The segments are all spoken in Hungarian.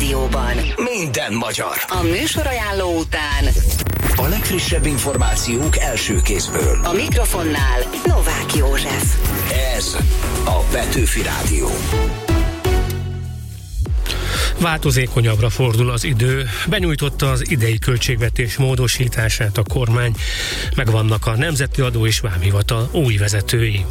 Rádióban. Minden magyar. A műsorajánló után a legfrissebb információk első kézből. a mikrofonnál Novák József. Ez a Petőfi Rádió. Változékonyabbra fordul az idő, benyújtotta az idei költségvetés módosítását a kormány, megvannak a Nemzeti Adó és Vámhivatal új vezetői.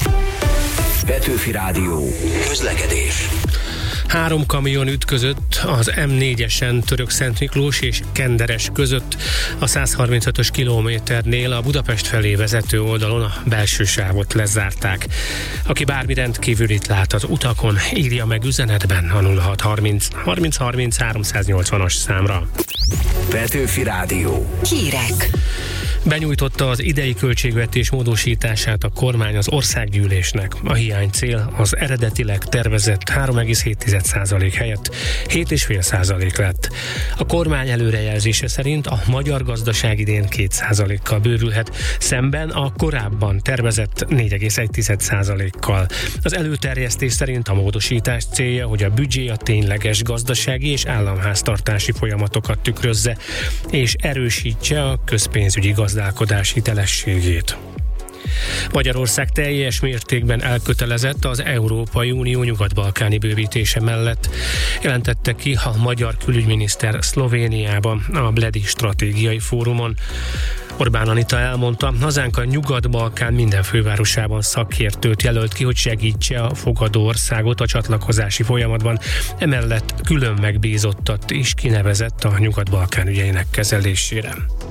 Petőfi Rádió. Közlekedés. 3 kamion ütközött az M4-esen Törökszentmiklós és Kenderes között a 135-ös kilométernél a Budapest felé vezető oldalon a belső sávot lezárták. Aki bármi rendkívülit lát az utakon, írja meg üzenetben a 0630 30 30 380-as számra. Petőfi Rádió. Hírek. Benyújtotta az idei költségvetés módosítását a kormány az országgyűlésnek. A hiánycél az eredetileg tervezett 3,7% helyett 7,5% lett. A kormány előrejelzése szerint a magyar gazdaság idén 2%-kal bővülhet, szemben a korábban tervezett 4,1%-kal. Az előterjesztés szerint a módosítás célja, hogy a büdzsé a tényleges gazdasági és államháztartási folyamatokat tükrözze, és erősítse a közpénzügyi gazdálkodás hitelességét. Magyarország teljes mértékben elkötelezett az Európai Unió nyugat-balkáni bővítése mellett, jelentette ki a magyar külügyminiszter Szlovéniában a Bledi stratégiai fórumon. Orbán Anita elmondta, hazánk a Nyugat-Balkán minden fővárosában szakértőt jelölt ki, hogy segítse a fogadó országot a csatlakozási folyamatban. Emellett külön megbízottat is kinevezett a Nyugat-Balkán ügyeinek kezelésére.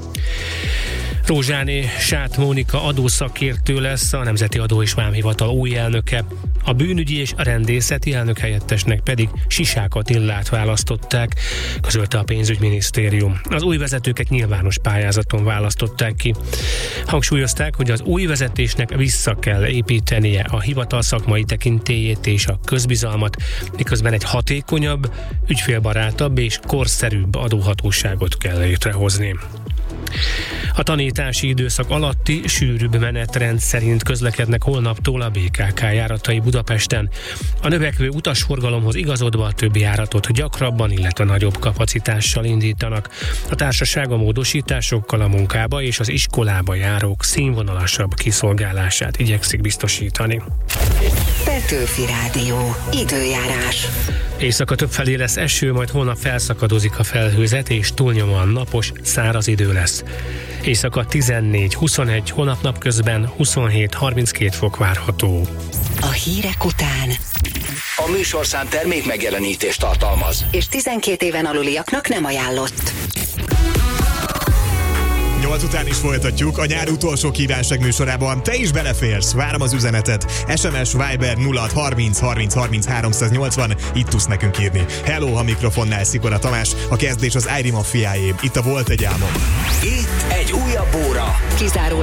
Rózsáné Sát Mónika adószakértő lesz a Nemzeti Adó és Vámhivatal új elnöke. A bűnügyi és a rendészeti elnök helyettesnek pedig Sisák Attilát választották, közölte a pénzügyminisztérium. Az új vezetőket nyilvános pályázaton választották ki. Hangsúlyozták, hogy az új vezetésnek vissza kell építenie a hivatal szakmai tekintélyét és a közbizalmat, miközben egy hatékonyabb, ügyfélbarátabb és korszerűbb adóhatóságot kell létrehozni. A tanítási időszak alatti sűrűbb menetrend szerint közlekednek holnaptól a BKK járatai Budapesten. A növekvő utasforgalomhoz igazodva a többi járatot gyakrabban, illetve nagyobb kapacitással indítanak. A társaság a módosításokkal a munkába és az iskolába járók színvonalasabb kiszolgálását igyekszik biztosítani. Petőfi Rádió. Időjárás. Éjszaka többfelé lesz eső, majd holnap felszakadozik a felhőzet, és túlnyomóan napos, száraz idő lesz. Éjszaka 14-21, holnap napközben 27-32 fok várható. A hírek után A műsorszám termék megjelenítést tartalmaz. és 12 éven aluliaknak nem ajánlott. 8 után is folytatjuk a nyár utolsó kívánság műsorában. Te is beleférsz, várom az üzenetet. SMS Viber 0630 30 30 380, itt tudsz nekünk írni. Hello, a mikrofonnál Szikora Tamás, a kezdés az Áiri Maffiáé. Itt a Volt egy álmom. Itt egy újabb óra. Kizárólag